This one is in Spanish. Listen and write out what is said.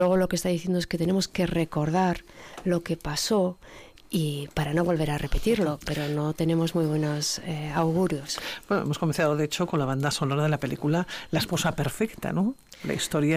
Luego lo que está diciendo es que tenemos que recordar lo que pasó y para no volver a repetirlo, pero no tenemos muy buenos augurios. Bueno, hemos comenzado de hecho con la banda sonora de la película La esposa perfecta, ¿no? La historia